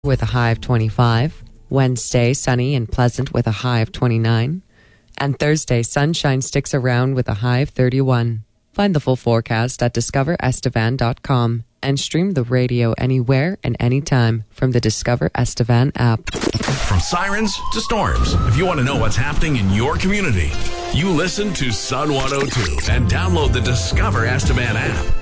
with a high of 25. Wednesday, sunny and pleasant with a high of 29. And Thursday, sunshine sticks around with a high of 31. Find the full forecast at discoverestevan.com and stream the radio anywhere and anytime from the Discover Estevan app. From sirens to storms, if you want to know what's happening in your community, you listen to Sun 102 and download the Discover Estevan app.